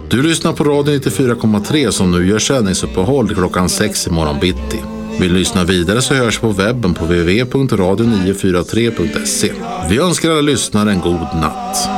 Du lyssnar på Radio 94,3 som nu gör sändningsuppehåll klockan 6 i morgon bitti. Vill lyssna vidare så hörs på webben på www.radio943.se. Vi önskar alla lyssnare en god natt.